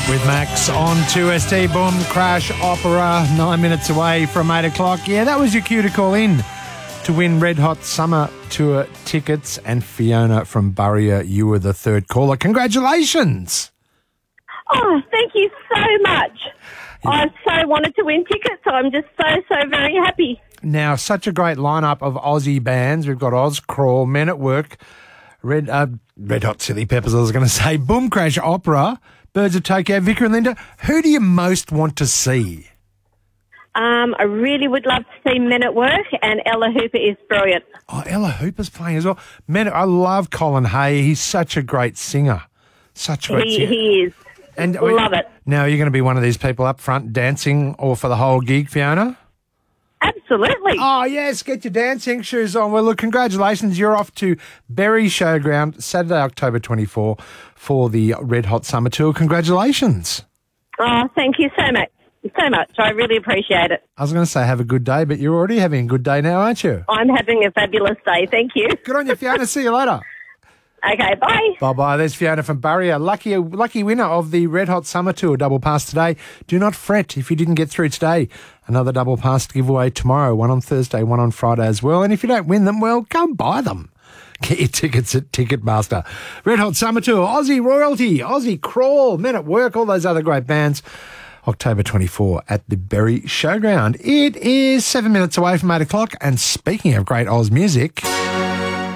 Up with Max on 2ST. Boom Crash Opera, 9 minutes away from 8 o'clock. Yeah, that was your cue to call in to win Red Hot Summer Tour tickets. And Fiona from Burrier, you were the third caller. Congratulations. Oh, thank you so much. I so wanted to win tickets. I'm just so very happy. Now, such a great lineup of Aussie bands. We've got Oz Crawl, Men at Work, Red Hot Chili Peppers, I was going to say, Boom Crash Opera, Birds of Tokyo, Vicar and Linda. Who do you most want to see? I really would love to see Men at Work, and Ella Hooper is brilliant. Oh, Ella Hooper's playing as well. I love Colin Hay. He's such a great singer. Such a great singer. He is. And love it. Now, you're going to be one of these people up front dancing or for the whole gig, Fiona? Absolutely. Oh, yes, get your dancing shoes on. Well, look, congratulations. You're off to Berry Showground Saturday, October 24 for the Red Hot Summer Tour. Congratulations. Oh, thank you so much. So much. I really appreciate it. I was going to say have a good day, but you're already having a good day now, aren't you? I'm having a fabulous day. Thank you. Good on you, Fiona. See you later. Okay, bye. Bye-bye. There's Fiona from Burrier. Lucky winner of the Red Hot Summer Tour double pass today. Do not fret if you didn't get through today. Another double pass to give away tomorrow, one on Thursday, one on Friday as well. And if you don't win them, well, go and buy them. Get your tickets at Ticketmaster. Red Hot Summer Tour, Aussie Royalty, Aussie Crawl, Men at Work, all those other great bands. October 24 at the Berry Showground. It is 7 minutes away from 8 o'clock. And speaking of great Oz music...